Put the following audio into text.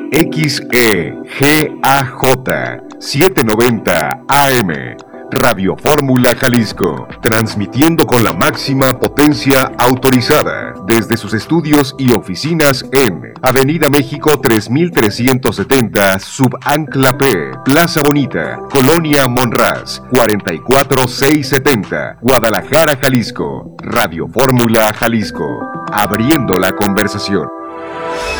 XEGAJ 790 AM, Radio Fórmula Jalisco, transmitiendo con la máxima potencia autorizada desde sus estudios y oficinas en Avenida México 3370, Subancla P, Plaza Bonita, Colonia Monraz, 44670, Guadalajara, Jalisco. Radio Fórmula Jalisco, abriendo la conversación.